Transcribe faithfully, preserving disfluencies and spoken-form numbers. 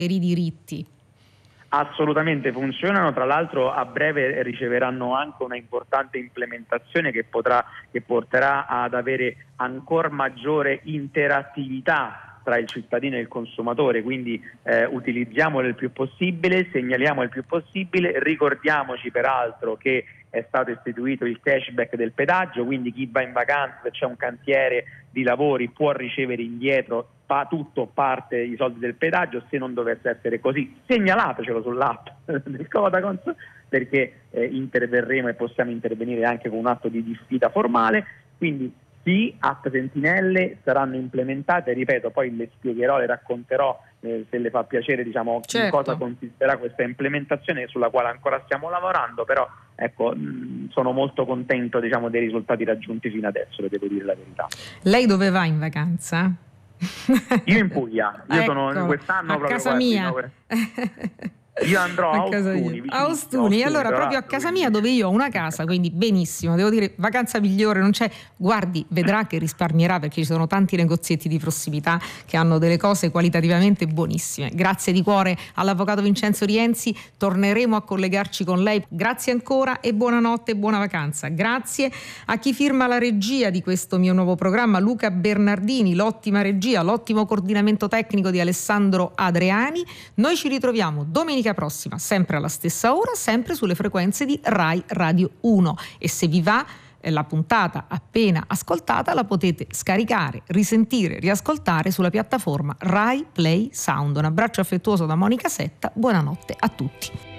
i diritti. Assolutamente funzionano, tra l'altro a breve riceveranno anche una importante implementazione che potrà che porterà ad avere ancora maggiore interattività tra il cittadino e il consumatore, quindi eh, utilizziamolo il più possibile, segnaliamo il più possibile, ricordiamoci peraltro che è stato istituito il cashback del pedaggio, quindi chi va in vacanza, se c'è un cantiere di lavori, può ricevere indietro pa- tutto o parte i soldi del pedaggio. Se non dovesse essere così, segnalatecelo sull'app del Codacons, perché eh, interverremo e possiamo intervenire anche con un atto di diffida formale. Quindi sì, app sentinelle saranno implementate, ripeto, poi le spiegherò, le racconterò eh, se le fa piacere, diciamo, certo, in cosa consisterà questa implementazione sulla quale ancora stiamo lavorando, però ecco, mh, sono molto contento, diciamo, dei risultati raggiunti fino adesso, devo dire la verità. Lei dove va in vacanza? Io in Puglia, io sono Eccolo, quest'anno a proprio casa guardi, mia. no, io andrò a, A casa Ostuni, mia. vicinissimo, A Ostuni, allora tra proprio a l'altro, casa quindi... mia dove io ho una casa, quindi benissimo, devo dire vacanza migliore non c'è. Guardi, vedrà che risparmierà perché ci sono tanti negozietti di prossimità che hanno delle cose qualitativamente buonissime. Grazie di cuore all'avvocato Vincenzo Rienzi, torneremo a collegarci con lei. Grazie ancora e buonanotte e buona vacanza. Grazie a chi firma la regia di questo mio nuovo programma, Luca Bernardini, l'ottima regia, l'ottimo coordinamento tecnico di Alessandro Adriani. Noi ci ritroviamo domenica prossima, sempre alla stessa ora, sempre sulle frequenze di Rai Radio uno, e se vi va la puntata appena ascoltata la potete scaricare, risentire, riascoltare sulla piattaforma Rai Play Sound. Un abbraccio affettuoso da Monica Setta, buonanotte a tutti.